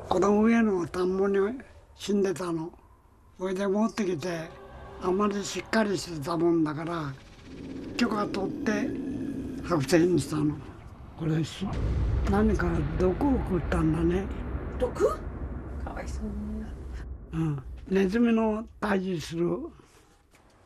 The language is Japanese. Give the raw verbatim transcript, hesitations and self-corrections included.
この上の田んぼに死んでたの。それで持ってきて、あまりしっかりしてたもんだから、許可取って剥製にしたの。これ何か毒を食ったんだね。 毒？かわいそうに。 うん。ネズミの退治する